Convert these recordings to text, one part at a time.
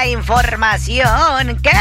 la información que...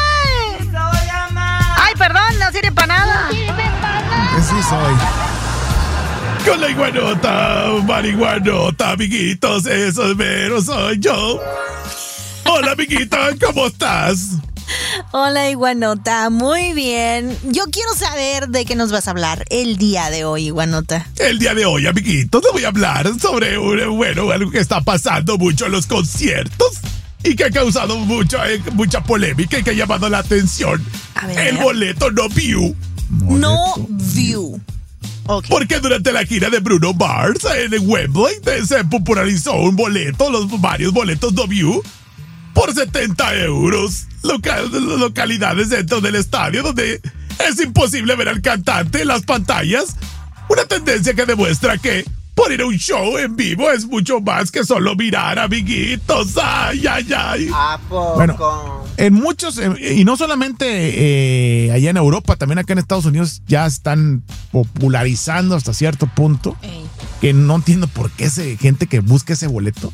Ay, perdón, no sirve para nada. Sí soy. Con la iguanota, marihuanota, amiguitos, eso es mero, soy yo. Hola, amiguita, ¿cómo estás? Hola, iguanota, muy bien. Yo quiero saber de qué nos vas a hablar el día de hoy, iguanota. El día de hoy, amiguitos, les voy a hablar sobre algo que está pasando mucho en los conciertos y que ha causado mucha polémica y que ha llamado la atención. A ver. El boleto no view. No view. Okay. Porque durante la gira de Bruno Mars en Wembley se popularizó un boleto, varios boletos no view, por 70 euros. Localidades dentro del estadio donde es imposible ver al cantante en las pantallas. Una tendencia que demuestra que por ir a un show en vivo es mucho más que solo mirar, amiguitos. Ay, ay, ay. ¿A poco? Bueno, en muchos, y no solamente allá en Europa, también acá en Estados Unidos ya están popularizando hasta cierto punto. Que no entiendo por qué gente que busca ese boleto.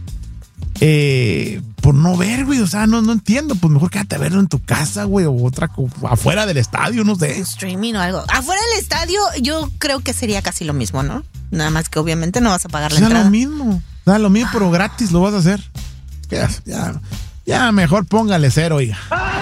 Por no ver, güey, o sea, no entiendo. Pues mejor quédate a verlo en tu casa, güey, o afuera del estadio, no sé. Streaming o algo. Afuera del estadio yo creo que sería casi lo mismo, ¿no? Nada más que obviamente no vas a pagar la entrada. Lo mismo, pero gratis lo vas a hacer. Ya mejor póngale cero, oiga.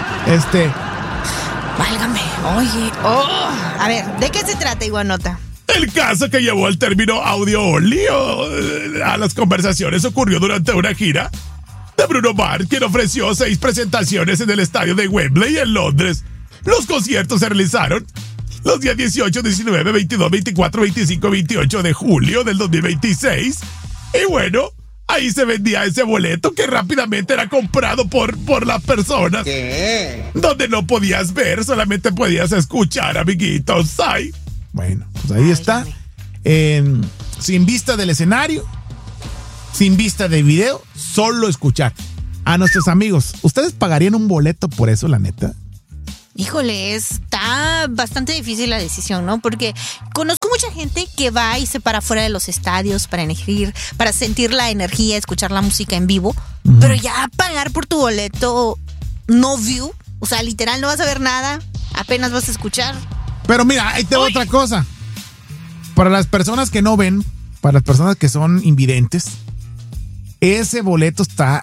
Válgame, oye. A ver, ¿de qué se trata, iguanota? El caso que llevó al término audio only a las conversaciones ocurrió durante una gira de Bruno Mars, quien ofreció 6 presentaciones en el estadio de Wembley en Londres. Los conciertos se realizaron los días 18, 19, 22, 24, 25, 28 de julio del 2026. Y bueno, ahí se vendía ese boleto que rápidamente era comprado por las personas. ¿Qué? Donde no podías ver, solamente podías escuchar, amiguitos. Ay. Bueno, pues ahí está. Sin vista del escenario, sin vista de video, solo escuchar. A nuestros amigos, ¿ustedes pagarían un boleto por eso, la neta? Híjole, está bastante difícil la decisión, ¿no? Porque conozco mucha gente que va y se para fuera de los estadios para sentir la energía, escuchar la música en vivo, pero ya pagar por tu boleto no view, o sea, literal no vas a ver nada, apenas vas a escuchar. Pero mira, ahí te va otra cosa. Para las personas que no ven, para las personas que son invidentes, ese boleto está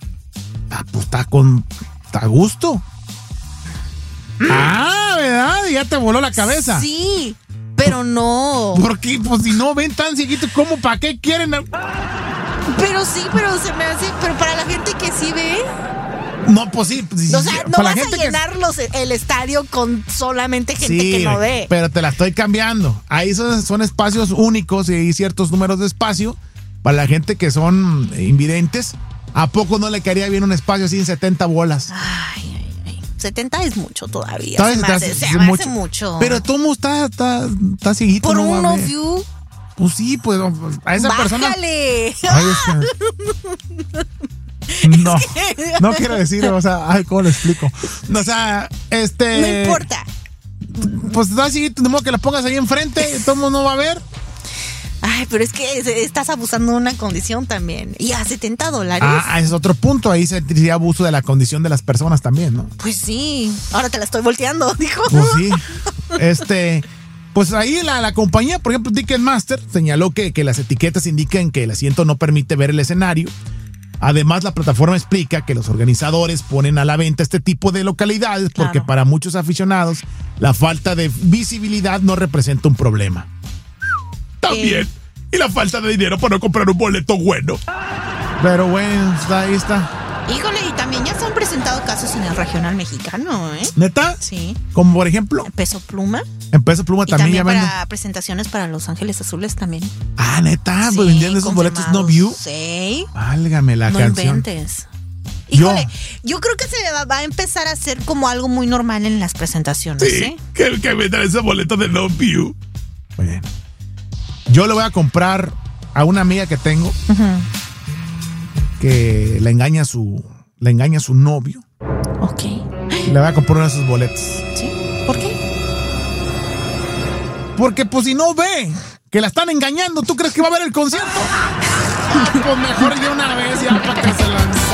a gusto. ¿Verdad? Ya te voló la cabeza. Sí, pero no. Porque, pues si no ven tan cieguito, ¿cómo? ¿Para qué quieren? Pero sí, pero se me hace. Pero para la gente que sí ve. No, pues sí. O sea, no vas a llenar el estadio con solamente gente que no ve. Pero te la estoy cambiando. Ahí son espacios únicos y hay ciertos números de espacio. Para la gente que son invidentes, ¿a poco no le caería bien un espacio así en 70 bolas? Ay. 70 es mucho todavía. Se me hace mucho. Pero todo está cieguito. Por un no view. Pues sí, pues a esa persona. ¡Bájale! No quiero decir, o sea, ¿cómo lo explico? O sea, no importa. Pues está cieguito, de modo que la pongas ahí enfrente, todo el mundo no va a ver. Ay, pero es que estás abusando de una condición también. Y a $70. Es otro punto. Ahí sería abuso de la condición de las personas también, ¿no? Pues sí. Ahora te la estoy volteando, dijo. Pues sí. Pues ahí la compañía, por ejemplo, Ticketmaster, señaló que las etiquetas indican que el asiento no permite ver el escenario. Además, la plataforma explica que los organizadores ponen a la venta este tipo de localidades porque para muchos aficionados la falta de visibilidad no representa un problema. También. Y la falta de dinero para no comprar un boleto bueno. Pero bueno, ahí está. Híjole, y también ya se han presentado casos en el regional mexicano, ¿eh? ¿Neta? Sí. Como por ejemplo. En Peso Pluma. En Peso Pluma también ya venden. Para presentaciones para Los Ángeles Azules también. Ah, ¿neta? Sí, pues vendían esos boletos no view. Sí. Válgame la canción. No inventes. Híjole, yo creo que se va a empezar a hacer como algo muy normal en las presentaciones, ¿eh? Que vendan ese boleto de no view. Bueno. Yo le voy a comprar a una amiga que tengo que le engaña a su novio. Ok. Le voy a comprar uno de esos boletos. ¿Sí? ¿Por qué? Porque pues si no ve que la están engañando, ¿tú crees que va a ver el concierto? Pues mejor de una vez ya para que se